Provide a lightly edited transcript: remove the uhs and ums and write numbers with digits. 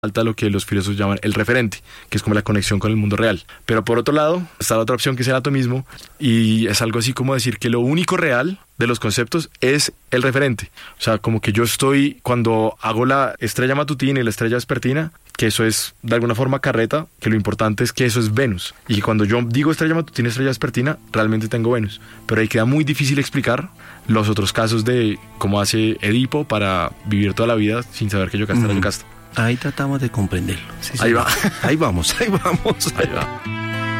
falta lo que los filósofos llaman el referente, que es como la conexión con el mundo real. Pero por otro lado, está la otra opción, que es el atomismo, y es algo así como decir que lo único real de los conceptos es el referente. O sea, como que yo estoy, cuando hago la estrella matutina y la estrella vespertina, que eso es de alguna forma carreta, que lo importante es que eso es Venus. Y que cuando yo digo estrella matutina, estrella vespertina, realmente tengo Venus. Pero ahí queda muy difícil explicar los otros casos de cómo hace Edipo para vivir toda la vida sin saber que Yocasta era Yocasta. Ahí tratamos de comprenderlo. Sí, ahí va. Ahí vamos. Ahí va.